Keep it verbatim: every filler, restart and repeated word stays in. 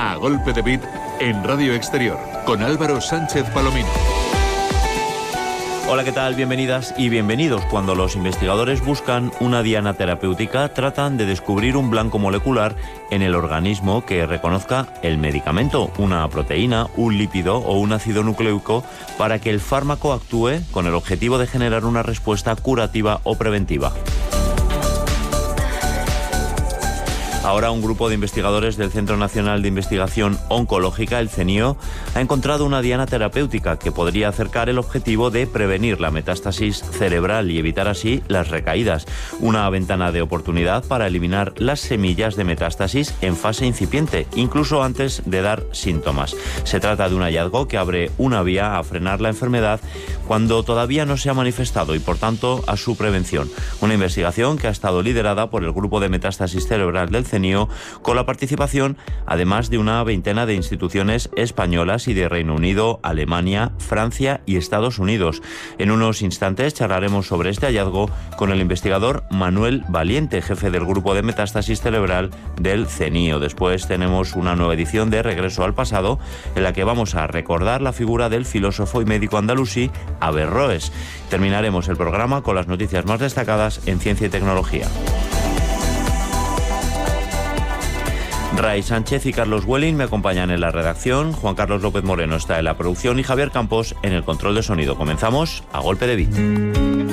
A Golpe de Beat en Radio Exterior con Álvaro Sánchez Palomino. Hola, ¿qué tal? Bienvenidas y bienvenidos. Cuando los investigadores buscan una diana terapéutica, tratan de descubrir un blanco molecular en el organismo que reconozca el medicamento, una proteína, un lípido o un ácido nucleico, para que el fármaco actúe con el objetivo de generar una respuesta curativa o preventiva. Ahora un grupo de investigadores del Centro Nacional de Investigación Oncológica, el CENIO, ha encontrado una diana terapéutica que podría acercar el objetivo de prevenir la metástasis cerebral y evitar así las recaídas. Una ventana de oportunidad para eliminar las semillas de metástasis en fase incipiente, incluso antes de dar síntomas. Se trata de un hallazgo que abre una vía a frenar la enfermedad cuando todavía no se ha manifestado y, por tanto, a su prevención. Una investigación que ha estado liderada por el Grupo de Metástasis Cerebral del CENIO, con la participación, además, de una veintena de instituciones españolas y de Reino Unido, Alemania, Francia y Estados Unidos. En unos instantes charlaremos sobre este hallazgo con el investigador Manuel Valiente, jefe del Grupo de Metástasis Cerebral del CENIO. Después tenemos una nueva edición de Regreso al Pasado, en la que vamos a recordar la figura del filósofo y médico andalusí Averroes. Terminaremos el programa con las noticias más destacadas en ciencia y tecnología. Ray Sánchez y Carlos Welling me acompañan en la redacción, Juan Carlos López Moreno está en la producción y Javier Campos en el control de sonido. Comenzamos a golpe de beat.